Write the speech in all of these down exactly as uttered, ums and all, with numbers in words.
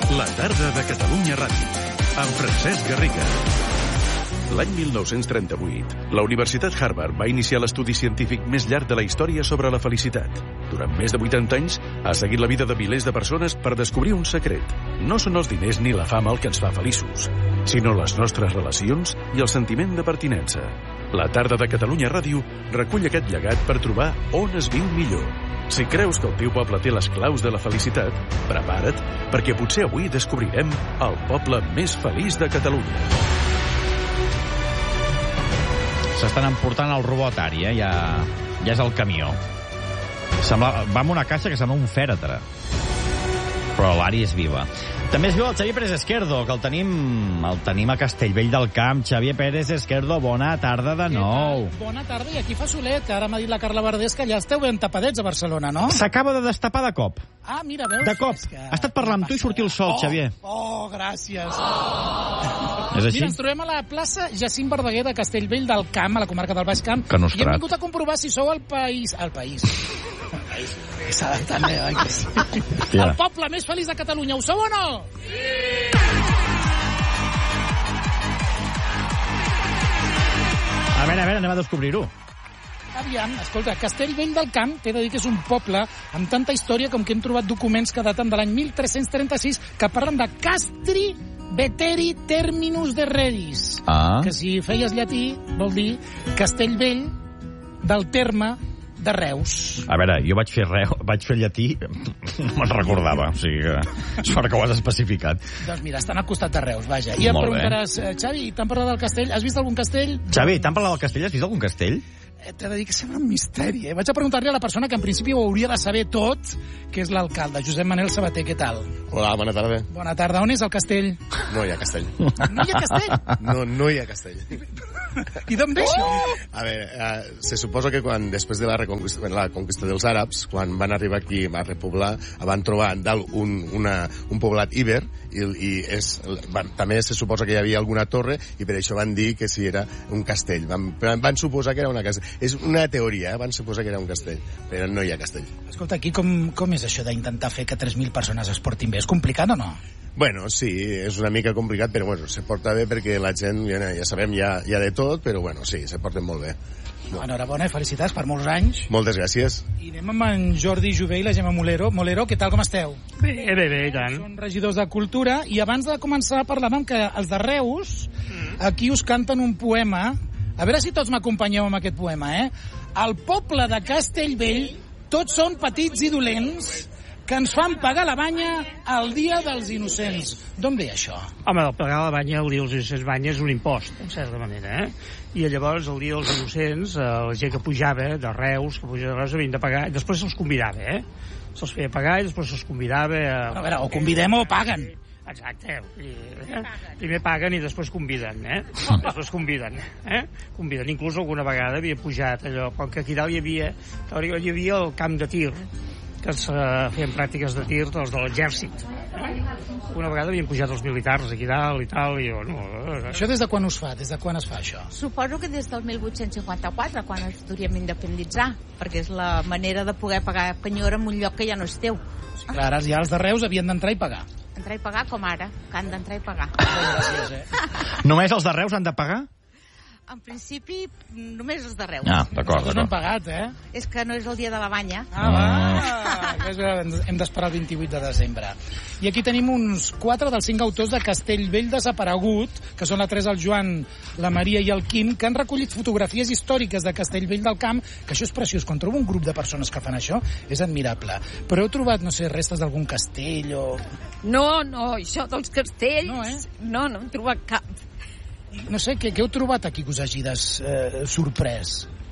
La tarda de Catalunya Ràdio, amb Francesc Garriga. L'any mil nou-cents trenta-vuit, la Universitat Harvard va iniciar l'estudi científic més llarg de la història sobre la felicitat. Durant més de vuitanta anys, ha seguit la vida de milers de persones per descobrir un secret. No són els diners ni la fama el que ens fa feliços, sinó les nostres relacions i el sentiment de pertinença. La tarda de Catalunya Ràdio recull aquest llegat per trobar on es viu millor. Si creus que el teu poble té les claus de la felicitat, prepara't, perquè potser avui descobrirem el poble més feliç de Catalunya. S'estan emportant el robot Ari, eh? Ja, ja és el camió. Sembla, va amb una caixa que sembla un fèretre. Però l'Ari és viva. També es viu el Xavier Pérez Esquerdo, que el tenim, el tenim a Castellvell del Camp. Xavier Pérez Esquerdo, bona tarda de nou. Bona tarda, i aquí fa solet, que ara m'ha dit la Carla Verdés que ja esteu ben tapadets a Barcelona, no? S'acaba de destapar de cop. Ah, mira, veus? De cop. Que... Ha estat parlant amb tu i sortir el sol, oh, Xavier. Oh, gràcies. Oh. És així? Mira, ens trobem a la plaça Jacint Verdaguer de Castellvell del Camp, a la comarca del Baix Camp. Que nostrat. I hem vingut a comprovar si sou el país... El país. El país. S'ha d'entendre, oi que sí? Ja. El poble més feliç de Catalunya. Ho sou o no? Sí! A veure, a veure, anem a descobrir-ho. Aviam, escolta, Castellvell del Camp, t'he de dir que és un poble amb tanta història com que hem trobat documents que daten de l'any mil tres-cents trenta-sis que parlen de Castri Veteri Terminus de Redis. Ah. Que si feies llatí vol dir Castellvell del terme de Reus. A veure, jo vaig fer Reus, vaig fer llatí, no me'n recordava, o sigui que sort que ho has especificat. Doncs mira, estan al costat de Reus, vaja. I em Molt preguntaràs, Xavi, t'han parlat del castell? Has vist algun castell? Xavi, t'han parlat del castell? Has vist algun castell? T'he de dir que sembla un misteri, eh? Vaig a preguntar-li a la persona que en principi ho hauria de saber tot, que és l'alcalde, Josep Manel Sabater, què tal? Hola, bona tarda. Bona tarda. On és el castell? No hi ha castell. No hi ha castell? No, no hi ha castell. I d'on ve això? A veure, eh, se suposa que quan, després de la, reconquista, la conquista dels àrabs, quan van arribar aquí a repoblar, van trobar dalt un, una, un poblat íber, i, i és, van, també se suposa que hi havia alguna torre, i per això van dir que si era un castell. Van, van suposar que era una castell. És una teoria, eh? Van suposar que era un castell, però no hi ha castell. Escolta, aquí com, com és això d'intentar fer que tres mil persones es portin bé? És complicat o no? Bueno, sí, és una mica complicat, però bueno, se porta bé perquè la gent, ja, ja sabem, hi ha, hi ha de tot, però bueno, sí, se porten molt bé. Bueno, enhorabona i felicitats per molts anys. Moltes gràcies. I anem amb en Jordi Jové i la Gemma Molero. Molero, què tal, com esteu? Bé, bé, bé, i tant. Són regidors de Cultura, i abans de començar parlàvem que els de Reus aquí us canten un poema. A veure si tots m'acompanyeu amb aquest poema, eh? Al poble de Castellvell tots són petits i dolents que ens fan pagar la banya el dia dels innocents. D'on ve això? Home, el pagar la banya, el dia dels innocents banya és un impost, en certa manera, eh? I llavors, el dia dels innocents, eh, la gent que pujava de Reus, que pujava de Reus, havien de pagar, i després se'ls convidava, eh? Se'ls feia pagar i després se'ls convidava a... A veure, o convidem o paguen. Exacte. Eh? Primer paguen i després conviden, eh? Després conviden, eh? Conviden. Inclús alguna vegada havia pujat allò, com que aquí dalt hi havia, hi havia el camp de tir, que es uh, feien pràctiques de tir dels de l'exèrcit. Eh? Una vegada havien pujat els militars aquí dalt i tal, i jo, no... Eh? Això des de quan us fa? Des de quan es fa, això? Suposo que des del mil vuit-cents cinquanta-quatre, quan ens podríem independitzar, perquè és la manera de poder pagar penyora en un lloc que ja no és teu. Sí, clar, ara ja els de Reus havien d'entrar i pagar. Entrar i pagar com ara, que han d'entrar i pagar. Gràcies, eh? Només els de Reus han de pagar? En principi, només els de Reus. Ah, d'acord, Nosaltres no hem d'acord. pagat, eh? És que no és el dia de la banya. Ah, va! Hem d'esperar el vint-i-vuit de desembre. I aquí tenim uns quatre dels cinc autors de Castellvell desaparegut, que són la Teresa, el Joan, la Maria i el Quim, que han recollit fotografies històriques de Castellvell del Camp, que això és preciós. Quan trobo un grup de persones que fan això, és admirable. Però heu trobat, no sé, restes d'algun castell o... No, no, això dels castells... No, eh? No, no hem trobat cap. No sé, què, què heu trobat aquí que us hagi des, eh, sorprès?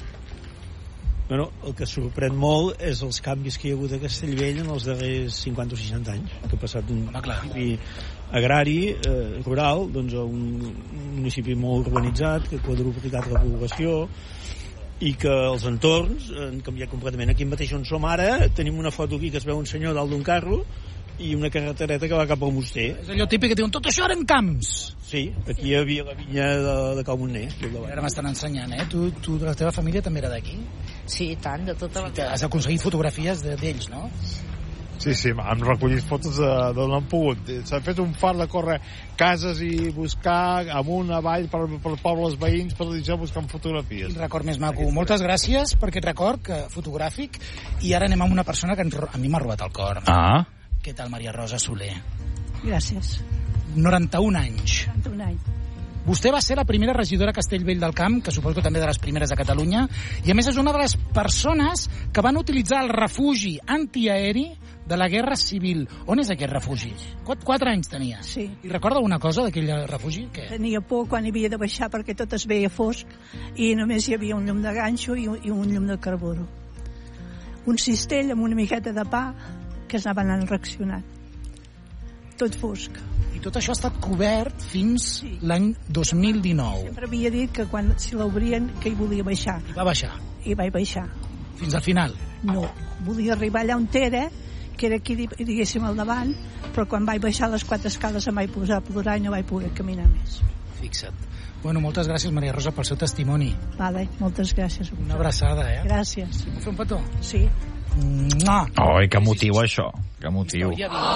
Bueno, el que sorprèn molt és els canvis que hi ha hagut a Castellvell en els darrers cinquanta o seixanta anys, que ha passat d'un municipi agrari, eh, rural, doncs a un municipi molt urbanitzat, que ha quadruplicat la població, i que els entorns han canviat completament. Aquí mateix on som ara, tenim una foto aquí que es veu un senyor dalt d'un carro i una carretereta que va cap al Moster. És allò típic que diuen, tot això eren camps. Sí, aquí hi havia la vinya de, de Cal Montner. Ara m'estan ensenyant, eh? Tu, tu, la teva família també era d'aquí? Sí, tant, de tota la... Sí, has aconseguit fotografies d'ells, no? Sí, sí, hem recollit fotos d'on han pogut. S'ha fet un far de córrer cases i buscar amunt, avall, per, per pobles veïns, per dir-ho, buscant fotografies. El record més maco. Moltes gràcies per aquest record que, fotogràfic. I ara anem amb una persona que ens, a mi m'ha robat el cor. Ah. Què tal, Maria Rosa Soler? Gràcies. noranta-un anys. noranta-un anys. Vostè va ser la primera regidora a Castellvell del Camp, que suposo que també de les primeres de Catalunya, i a més és una de les persones que van utilitzar el refugi antiaeri de la Guerra Civil. On és aquest refugi? Quatre, quatre anys tenia. Sí. I recorda alguna cosa d'aquell refugi? Què? Tenia por quan hi havia de baixar perquè tot es veia fosc i només hi havia un llum de ganxo i un, i un llum de carburo. Un cistell amb una miqueta de pa que s'anava anant reaccionant. Tot fosc. I tot això ha estat cobert fins sí. l'any dos mil dinou. Sempre havia dit que quan si l'obrien que hi volia baixar. I va baixar. I vaig baixar. Fins al final? No. Volia arribar allà on era, que era aquí, diguéssim, al davant, però quan vaig baixar les quatre escales em vaig posar a plorar i no vaig poder caminar més. Fixa't. Bueno, moltes gràcies, Maria Rosa, pel seu testimoni. Vale, moltes gràcies. Una abraçada, eh? Gràcies. Puc fer un petó? Sí. Mua! Oi, que motiu, això. Que motiu.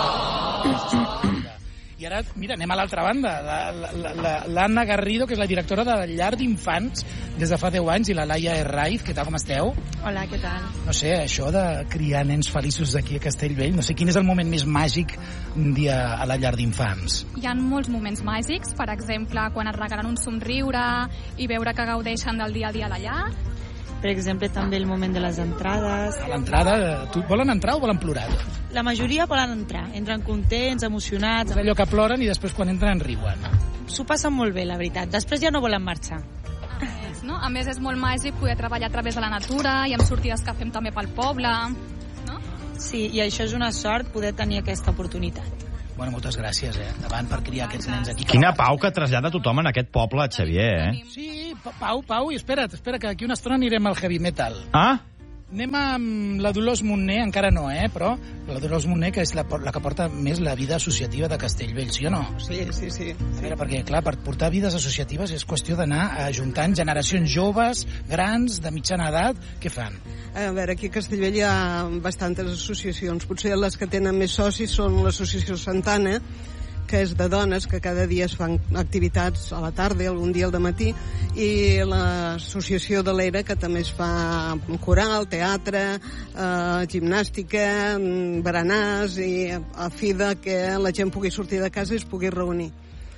I ara, mira, anem a l'altra banda. L'Anna Garrido, que és la directora de la llar d'infants des de fa deu anys, i la Laia Herraiz. Què tal, com esteu? Hola, què tal? No sé, això de criar nens feliços aquí a Castellvell, no sé quin és el moment més màgic un dia a la llar d'infants. Hi ha molts moments màgics, per exemple, quan et regalen un somriure i veure que gaudeixen del dia a dia a la llar. Per exemple, també el moment de les entrades. A l'entrada, tu volen entrar o volen plorar? La majoria volen entrar. Entren contents, emocionats. És allò que ploren i després quan entren riuen. S'ho passen molt bé, la veritat. Després ja no volen marxar. A més, no? A més, és molt màgic poder treballar a través de la natura i amb sortides que fem també pel poble. No? Sí, i això és una sort poder tenir aquesta oportunitat. Bueno, moltes gràcies, eh? Endavant per criar aquests nens aquí. Quina pau que trasllada tothom en aquest poble, Xavier, eh? Sí, pau, pau, i espera't, espera, que aquí una estona anirem al heavy metal. Ah? Anem amb la Dolors Montner, encara no, eh? Però la Dolors Montner, que és la, la que porta més la vida associativa de Castellvell, sí o no? Sí, sí, sí. A veure, perquè, clar, per portar vides associatives és qüestió d'anar ajuntant generacions joves, grans, de mitjana edat. Què fan? A veure, aquí a Castellvell hi ha bastantes associacions. Potser les que tenen més socis són l'Associació Santana, que és de dones, que cada dia es fan activitats a la tarda, algun dia al dematí, i l'associació de l'Era, que també es fa coral, teatre, eh, gimnàstica, berenars, i a fi de que la gent pugui sortir de casa i es pugui reunir.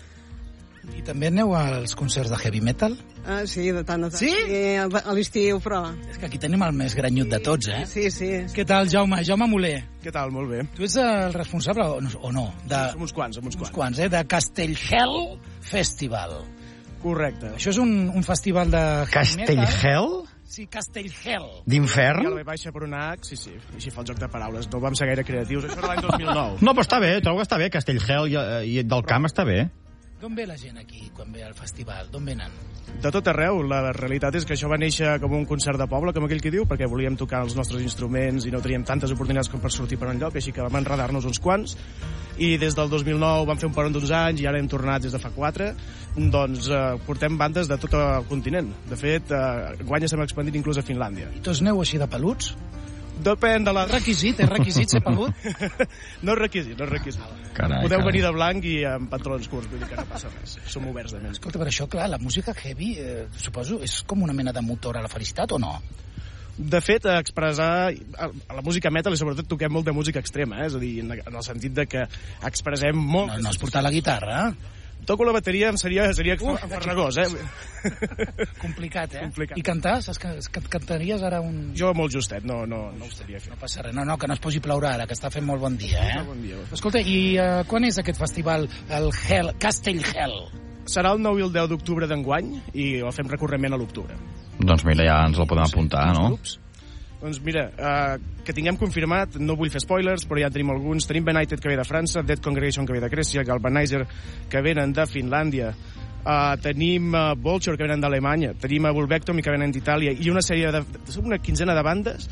I també aneu als concerts de heavy metal? Ah, sí, de tant en tant. Sí? sí a l'estiu, però... És que aquí tenim el més granyut de tots, eh? Sí, sí. Què tal, Jaume? Jaume Moler. Què tal? Molt bé. Tu ets el responsable, o no? O no de... Som uns quants, som uns, uns quants. eh? De Castellhell Festival. Correcte. Això és un, un festival de heavy metal. Castellhell? Sí, Castellhell. D'infern? I a la baixa per una H, sí, sí, així fa el joc de paraules. No vam ser gaire creatius. Això era l'any dos mil nou. No, però està bé, trobo que està bé. Castellhell i, i del Camp està bé. D'on ve la gent aquí quan ve al festival? D'on venen? De tot arreu. La realitat és que això va néixer com un concert de poble, com aquell que diu, perquè volíem tocar els nostres instruments i no teníem tantes oportunitats com per sortir per enlloc, així que vam enredar-nos uns quants. I des del dos mil nou vam fer un peron d'uns anys i ara hem tornat des de fa quatre. Doncs eh, portem bandes de tot el continent. De fet, eh, guany estem expandint inclús a Finlàndia. I tots aneu així de peluts? Depèn de la... Requisit, és requisit ser pelut? No és requisit, no és requisit. Carai, Podeu carai. venir de blanc i amb pantalons curts, vull dir que no passa res. Som oberts de ment. Escolta, per això, clar, la música heavy, eh, suposo, és com una mena de motor a la felicitat, o no? De fet, a expressar... A la música metal i sobretot toquem molt de música extrema, eh? És a dir, en el sentit de que expressem molt... No, no has portat la guitarra, eh? Toco la bateria, em seria, seria farragós, eh? Complicat, eh? Complicat. I cantar? Saps que, que cantaries ara un... Jo molt justet, no, no, no ho estaria fent. No passa res, no, no, que no es posi a ploure ara, que està fent molt bon dia, eh? Bon dia. Escolta, i uh, quan és aquest festival, el Hell, Castellhell? Serà el nou i el deu d'octubre d'enguany i el fem recorrement a l'octubre. Doncs mira, ja ens el podem apuntar, no? Doncs mira, uh, que tinguem confirmat, no vull fer spoilers, però ja en tenim alguns. Tenim Benighted, que ve de França, Dead Congregation, que ve de Grècia, Galvanizer, que venen de Finlàndia, uh, tenim uh, Vulture, que venen d'Alemanya, tenim uh, Vulvectomy, que venen d'Itàlia, i una sèrie de... una quinzena de bandes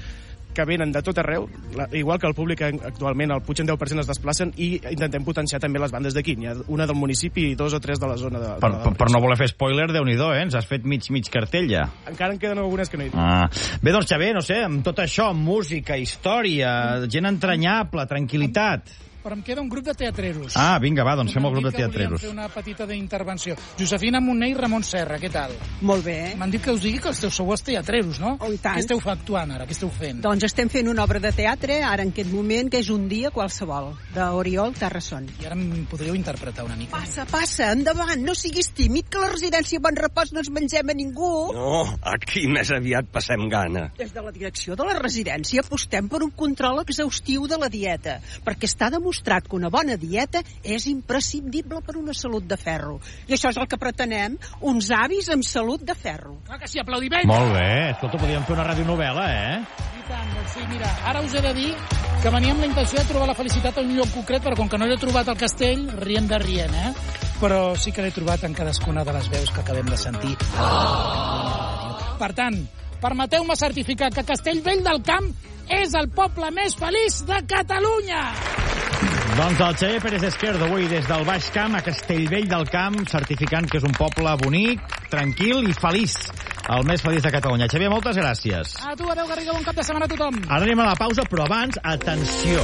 que venen de tot arreu, la, igual que el públic actualment, el potser un deu per cent es desplacen, i intentem potenciar també les bandes d'aquí. N'hi ha una del municipi i dos o tres de la zona de... Per, de la per, per no voler fer spoiler, Déu-n'hi-do, eh? Ens has fet mig, mig cartell, ja. Encara en queden algunes que no hi dic. Ah. Bé, doncs, Xavier, no sé, amb tot això, música, història, gent entranyable, tranquil·litat... Però em queda un grup de teatreros. Ah, vinga, va, doncs fem el grup de teatreros. Fer una petita d'intervenció. Josefina Moner i Ramon Serra, què tal? Molt bé. M'han dit que us digui que els teus sou els teatreros, no? Oh, i tant. Què esteu actuant ara? Què esteu fent? Doncs estem fent una obra de teatre, ara en aquest moment, que és Un dia qualsevol, d'Oriol Terrasson. I ara em podríeu interpretar una mica? Passa, passa, endavant, no siguis tímid, que a la residència Bon Repòs no ens mengem a ningú. No, aquí més aviat passem gana. Des de la direcció de la residència apostem per un control exhaustiu de la dieta, perquè està demostrat que una bona dieta és imprescindible per una salut de ferro. I això és el que pretenem, uns avis amb salut de ferro. Clar que sí, aplaudiment! Molt bé, escolta, podríem fer una radionovel·la, eh? I tant, doncs sí, mira, ara us he de dir que venia amb la intenció de trobar la felicitat en un lloc concret, però com que no l'he trobat al castell, rient de rient, eh? Però sí que l'he trobat en cadascuna de les veus que acabem de sentir. Oh! Per tant, permeteu-me certificar que Castellvell del Camp és el poble més feliç de Catalunya! Doncs el Xavier Pérez Esquerdo, avui des del Baix Camp a Castellvell del Camp, certificant que és un poble bonic, tranquil i feliç. El més feliç de Catalunya. Xavier, moltes gràcies. A tu, adeu, Garriga, bon cap de setmana a tothom. Ara anem a la pausa, però abans, atenció.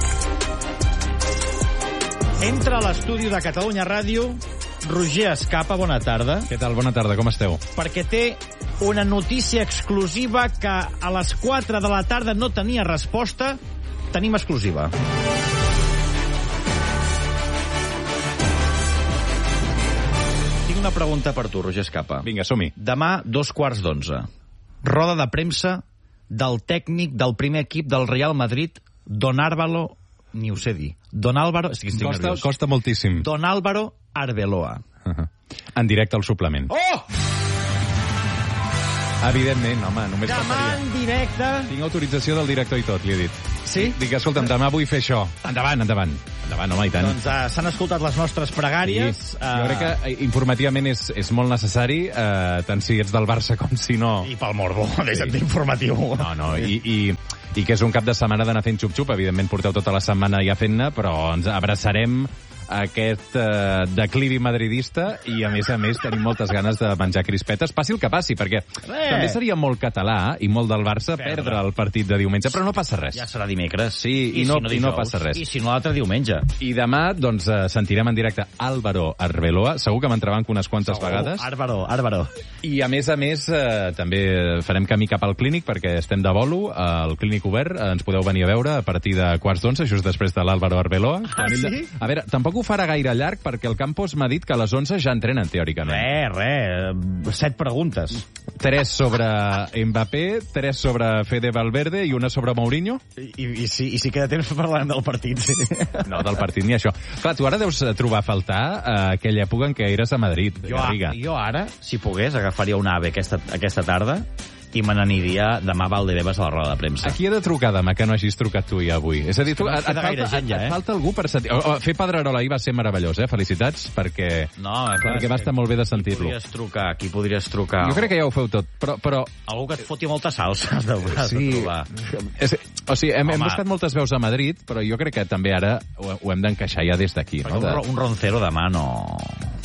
Entra a l'estudi de Catalunya Ràdio Roger Escapa, bona tarda. Què tal? Bona tarda, com esteu? Perquè té una notícia exclusiva que a les quatre de la tarda no tenia resposta. Tenim exclusiva. Tinc una pregunta per tu, Roger Escapa. Vinga, som-hi. Demà, dos quarts d'onze. Roda de premsa del tècnic del primer equip del Real Madrid, Don Álvaro... Ni ho sé dir. Don Álvaro... Estic, estic costa, nerviós. costa moltíssim. Don Álvaro Arbeloa. Uh -huh. En directe al suplement. Oh! Evidentment, home, només Demà faltaria. en directe. Tinc autorització del director i tot, li he dit. Sí? Dic, escolta'm, demà vull fer això. Endavant, endavant. Endavant, home, i tant. Doncs uh, s'han escoltat les nostres pregàries. Sí. Uh... Jo crec que eh, informativament és, és molt necessari, eh, tant si ets del Barça com si no. I pel morbo, deixa't d'informatiu. No, no, i... i... i que és un cap de setmana d'anar fent xup-xup. Evidentment porteu tota la setmana ja fent-ne, però ens abraçarem aquest eh, declivi madridista i, a més a més, tenim moltes ganes de menjar crispetes, passi el que passi, perquè eh. també seria molt català i molt del Barça perdre, perdre el partit de diumenge, però no passa res. Ja serà dimecres. Sí, i, I, no, si no, i no passa res. I si no, l'altre diumenge. I demà, doncs, eh, sentirem en directe Álvaro Arbeloa, segur que m'entrebanco unes quantes segur. vegades. Álvaro, Álvaro. I, a més a més, eh, també farem camí cap al clínic, perquè estem de bolo, al clínic obert, ens podeu venir a veure a partir de quarts d'onze, just després de l'Álvaro Arbeloa. Ah, sí? De... A veure, tampoc ho farà gaire llarg, perquè el Campos m'ha dit que a les onze ja entrenen, teòricament. Res, res, set preguntes. Tres sobre Mbappé, tres sobre Fede Valverde i una sobre Mourinho. I, i, i, si, i si queda temps parlant del partit, sí. No, del partit ni això. Clar, tu ara deus trobar a faltar uh, aquella època en què eres a Madrid, jo, Garriga. Jo ara, si pogués, agafaria un AVE aquesta, aquesta tarda i me n'aniria demà a Valdebebas a la roda de premsa. A qui he de trucar demà que no hagis trucat tu ja avui? És a dir, tu, no et, et, falta, gent, ja, eh? et falta algú per sentir... Oh, oh, fer Pedrerola ahir va ser meravellós, eh? Felicitats, perquè, no, clar, perquè va estar molt bé de sentir-lo. Qui podries trucar? Qui podries trucar? Jo crec que ja ho feu tot, però... però... Algú que et foti molta salsa, has de, has sí. de trobar. És, o sigui, hem, hem buscat moltes veus a Madrid, però jo crec que també ara ho, ho hem d'encaixar ja des d'aquí. No? Un, De... un roncero demà no...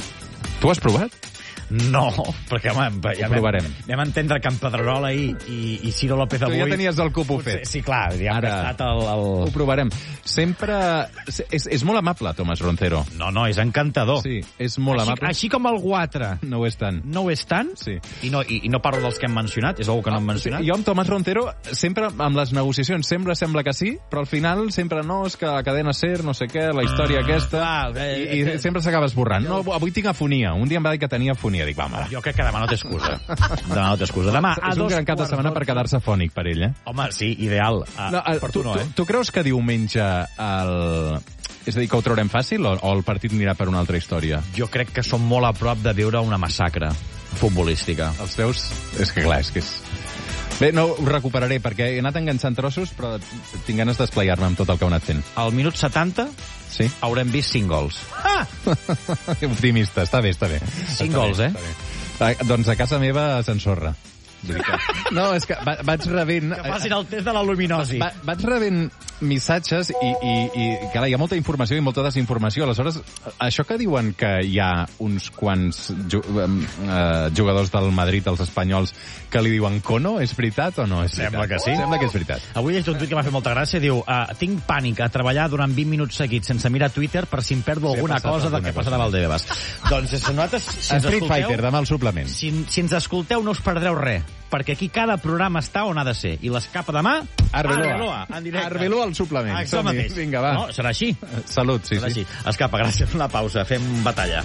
Tu has provat? No, perquè, home, ja ho provarem. Vam entendre que en Pedrerola i, i, i Ciro López avui... Tu ja tenies el cupo fet. Sí, clar, ja hem estat el, el... Ho provarem. Sempre... És, és molt amable, Tomàs Roncero. No, no, és encantador. Sí, és molt així, amable. Així com el Guatre. No ho és tant. No ho és tant? Sí. I no, i, i no parlo dels que hem mencionat, és algú que no hem mencionat? Sí, jo amb Tomàs Roncero, sempre amb les negociacions, sembla, sembla que sí, però al final sempre no, és que la cadena SER, no sé què, la història ah, aquesta... Ah, eh, I, i sempre s'acaba esborrant. No, avui tinc afonia. Un dia em va dir que tenia afonia. Dic, va, home. Jo crec que demà no té excusa. Demà no té excusa. Demà a és un gran cap de setmana per quedar-se fònic per ell, eh? Home, sí, ideal. Ah, no, el, per tu, tu no, eh? Tu, tu creus que diumenge el... És a dir, que ho traurem fàcil o, o el partit anirà per una altra història? Jo crec que som molt a prop de viure una massacre futbolística. Els veus? És que clar, és que és... Bé, no, ho recuperaré, perquè he anat enganxant trossos, però tinc ganes d'esplayar-me amb tot el que heu anat fent. Al minut setanta sí? haurem vist cinc gols. Ah! Optimista, està bé, està bé. Cinc està gols, bé, eh? Està bé. Doncs a casa meva s'ensorra. Vull dir que... No, és que va, vaig rebent... Que facin el test de la luminosi. Va, vaig rebent missatges i, i, i clar, hi ha molta informació i molta desinformació. Aleshores, això que diuen que hi ha uns quants ju uh, jugadors del Madrid, els espanyols, que li diuen cono, és veritat o no és veritat? Sembla que sí. Sembla que és veritat. Avui he llegit un tuit que m'ha fet molta gràcia, diu uh, tinc pànic a treballar durant vint minuts seguits sense mirar Twitter per si em perdo alguna cosa del que passa a Valdebebas. Doncs si nosaltres... Si ens Street escolteu, Fighter, demà el suplement. Si, si ens escolteu no us perdreu res, perquè aquí cada programa està on ha de ser. I l'escapa demà, Arbeloa. Arbeloa, en directe. Arbeloa al suplement. Això mateix. Vinga, va. No, serà així. Salut, sí, serà sí. Així. Escapa, gràcies. Una pausa, fem batalla.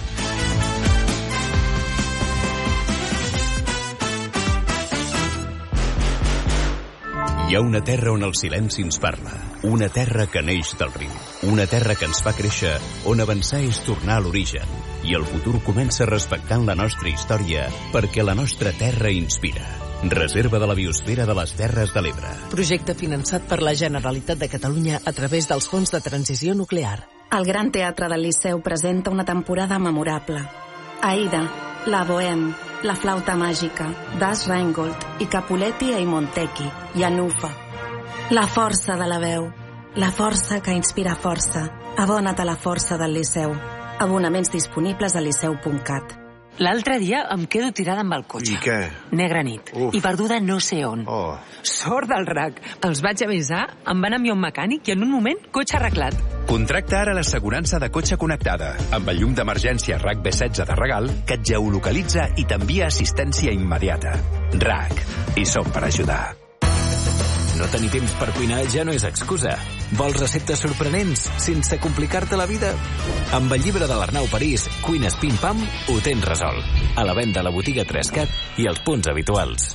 Hi ha una terra on el silenci ens parla, una terra que neix del riu, una terra que ens fa créixer, on avançar és tornar a l'origen, i el futur comença respectant la nostra història, perquè la nostra terra inspira. Reserva de la biosfera de les Terres de l'Ebre. Projecte finançat per la Generalitat de Catalunya a través dels fons de transició nuclear. El Gran Teatre del Liceu presenta una temporada memorable. Aida, La Bohème, La Flauta Màgica, Das Rheingold i Capuletti e Montecchi, i Anufa. La força de la veu, la força que inspira força. Abona't a la força del Liceu. Abonaments disponibles a liceu punt cat. L'altre dia em quedo tirada amb el cotxe. I què? Negra nit. Uf. I perduda no sé on. Oh. Sort del rac. Els vaig avisar, em van enviar un mecànic i en un moment, cotxe arreglat. Contracta ara l'assegurança de cotxe connectada, amb el llum d'emergència RAC B setze de regal, que et geolocalitza i t'envia assistència immediata. RAC. I som per ajudar. No tenir temps per cuinar ja no és excusa. Vols receptes sorprenents sense complicar-te la vida? Amb el llibre de l'Arnau París, Cuines Pim Pam, ho tens resolt. A la venda a la botiga tres cat i als punts habituals.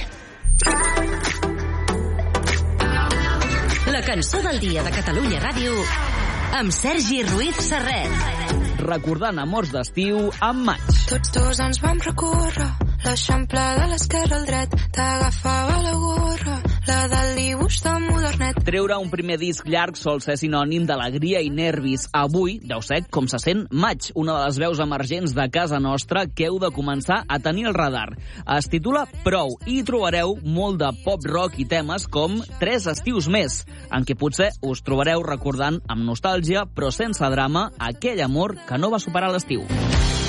La cançó del dia de Catalunya Ràdio amb Sergi Ruiz Serret. Recordant amors d'estiu amb maig. Tots dos ens vam recórrer l'Eixample de l'esquerra al dret, t'agafava la gorra, la del dibuix de modernet. Treure un primer disc llarg sol ser sinònim d'alegria i nervis. Avui deu ser com se sent maig, una de les veus emergents de casa nostra que heu de començar a tenir al radar. Es titula Prou i hi trobareu molt de pop rock i temes com Tres estius més, en què potser us trobareu recordant amb nostàlgia, però sense drama, aquell amor que no va superar l'estiu.